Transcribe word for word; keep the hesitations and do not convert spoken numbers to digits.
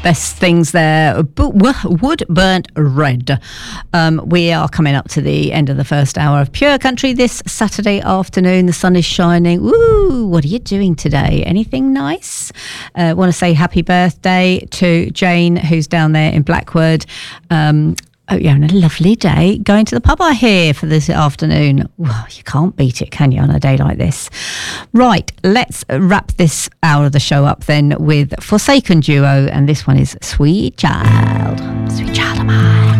Best things there. Wood Burnt Red. Um, we are coming up to the end of the first hour of Pure Country this Saturday afternoon. The sun is shining. Woo! What are you doing today? Anything nice? I uh, want to say happy birthday to Jane, who's down there in Blackwood. Um, Oh, you're having a lovely day. Going to the pub, I hear, for this afternoon. Well, you can't beat it, can you, on a day like this? Right, let's wrap this hour of the show up then with Forsaken Duo, and this one is Sweet Child. Sweet Child of Mine.